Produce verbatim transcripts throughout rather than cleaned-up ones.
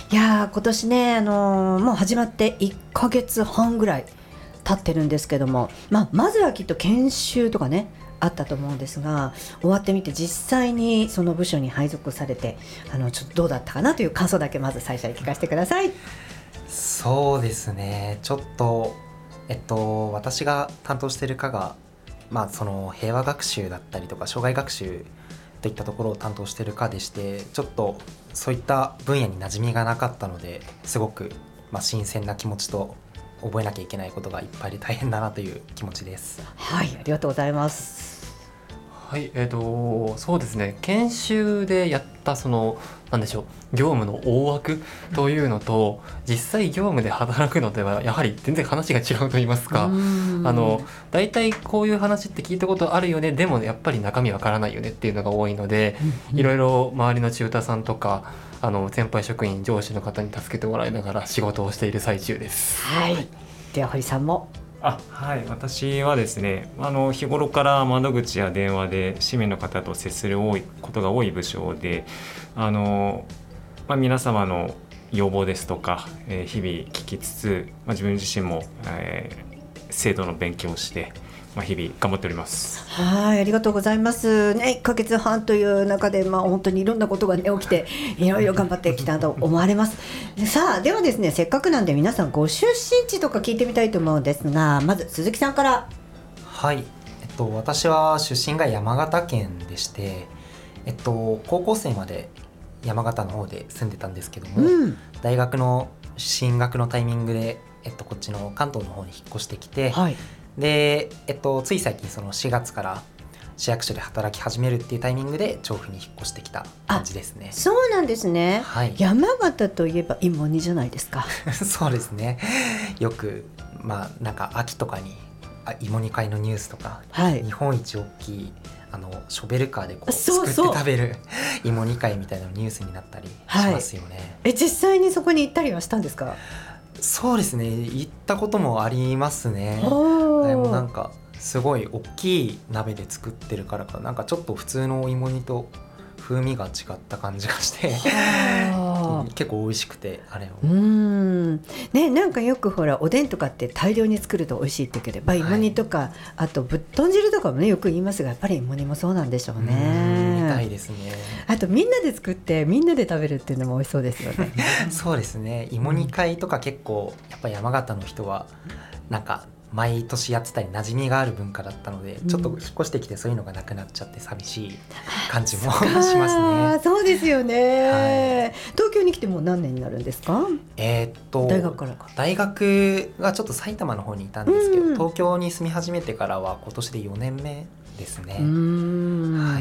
いやー今年ね、あのーもう始まっていっかげつはんぐらい経ってるんですけども、まあ、まずはきっと研修とかねあったと思うんですが、終わってみて実際にその部署に配属されて、あのちょっとどうだったかなという感想だけまず最初に聞かせてください。 そうですね、ちょっとえっと私が担当している課が、まあ、その平和学習だったりとか障害学習といったところを担当している課でして、ちょっとそういった分野に馴染みがなかったので、すごく、まあ、新鮮な気持ちと覚えなきゃいけないことがいっぱいで大変だなという気持ちです。 はい、ありがとうございます。 はい、えーと、そうですね、研修でやったそのなんでしょう、業務の大枠というのと、実際業務で働くのではやはり全然話が違うと言いますか、あの大体こういう話って聞いたことあるよね、でもやっぱり中身わからないよねっていうのが多いので、いろいろ周りのチューターさんとかあの先輩職員上司の方に助けてもらいながら仕事をしている最中です。 はい、では堀さんも。 あはい、私はですね、あの日頃から窓口や電話で市民の方と接する多いことが多い部署で、あの、まあ、皆様の要望ですとか、えー、日々聞きつつ、まあ、自分自身も、えー、制度の勉強をして、まあ、日々頑張っております。 はい、ありがとうございますね。いっかげつはんという中で、まあ、本当にいろんなことが、ね、起きていろいろ頑張ってきたと思われます。さあではですね、せっかくなんで皆さんご出身地とか聞いてみたいと思うんですが、まず鈴木さんから。 はい、えっと、私は出身が山形県でして、えっと、高校生まで山形の方で住んでたんですけども、うん、大学の進学のタイミングで、えっと、こっちの関東の方に引っ越してきて、はい、で、えっと、つい最近そのしがつから市役所で働き始めるっていうタイミングで調布に引っ越してきた感じですね。 そうなんですね、 はい、 山形といえば芋煮じゃないですか。 そうですね、よく、まあ、なんか秋とかにあ芋煮会のニュースとか、はい、日本一大きいあのショベルカーでこうすくって食べる芋煮会みたいなニュースになったりしますよね。はい、 え実際にそこに行ったりはしたんですか？ そうですね、行ったこともありますね。でもなんかすごい大きい鍋で作ってるからか、なんかちょっと普通のお芋煮と風味が違った感じがして結構美味しくて、あれをうーん、ね、なんかよくほらおでんとかって大量に作ると美味しいって言うけど、芋煮とか、はい、あとぶっとん汁とかもねよく言いますが、やっぱり芋煮もそうなんでしょうね。 みたいですね。 あとみんなで作ってみんなで食べるっていうのも美味しそうですよね。 そうですね、芋煮会とか結構やっぱ山形の人はなんか毎年やってたり馴染みがある文化だったので、うん、ちょっと引っ越してきてそういうのがなくなっちゃって寂しい感じもしますね。 そうですよね。はい、東京に来てもう何年になるんですか？ えー、っと大学からか。 大学がちょっと埼玉の方にいたんですけど、 うん、 東京に住み始めてからは今年でよねんめですね。 うーん、はい、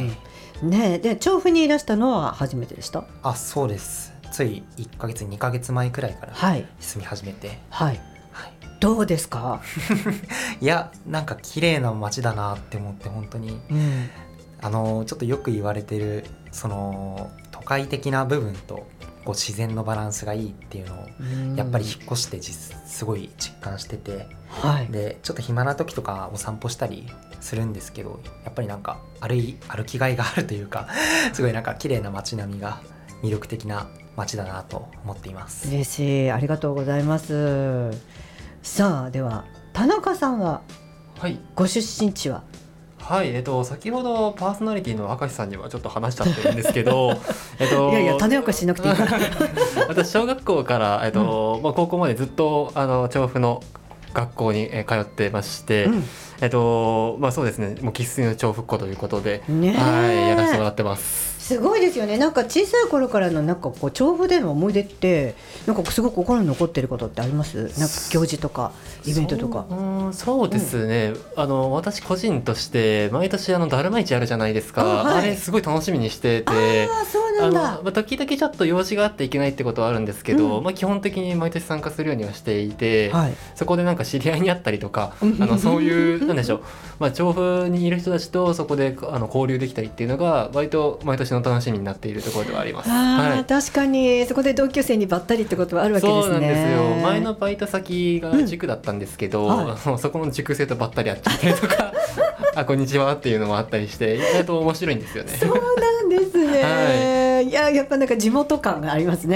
ね、で調布にいらしたのは初めてでした？ あ、そうです。ついいっかげつにかげつまえくらいから住み始めて、 はいはいはい、どうですか？ いや、なんか綺麗な街だなって思って、本当に、うん、あのちょっとよく言われてるその都会的な部分とこう自然のバランスがいいっていうのをやっぱり引っ越して実すごい実感してて、はい、でちょっと暇な時とかお散歩したりするんですけど、やっぱりなんか歩い歩きがいがあるというかすごいなんか綺麗な街並みが魅力的な街だなと思っています。 嬉しい、ありがとうございます。さあでは田中さんは、はい、ご出身地は？ はい、えっと、先ほどパーソナリティの明石さんにはちょっと話しちゃってるんですけどえっと、 いやいや種明かししなくていいから私小学校から、えっとうんまあ、高校までずっとあの調布の学校に通ってまして、うんえっとまあ、そうですね、もう生粋の調布っ子ということで、ね、はいやらせてもらってます。 すごいですよね。なんか小さい頃からのなんかこう調布での思い出ってなんかすごく心に残ってることってあります？なんか行事とかイベントとか。 そう、うん、そうですね、うん、あの私個人として毎年あのだるま市あるじゃないですか。 あ,、はい、あれすごい楽しみにしてて、 あそうなんだ。 あの、まあ、時々ちょっと用事があっていけないってことはあるんですけど、うんまあ、基本的に毎年参加するようにはしていて、はい、そこでなんか知り合いに会ったりとかあのそういうなんでしょう、まあ、調布にいる人たちとそこであの交流できたりっていうのが割と毎年の楽しみになっているところではあります。 あ、 はい、 確かにそこで同級生にばったりってことはあるわけですね。 そうなんですよ。前のバイト先が塾だったんですけど、うんはい、そこの塾生とばったり会っちゃったりとかあこんにちはっていうのもあったりして意外と面白いんですよね。 そうなんですね、はい、いややっぱなんか地元感がありますね。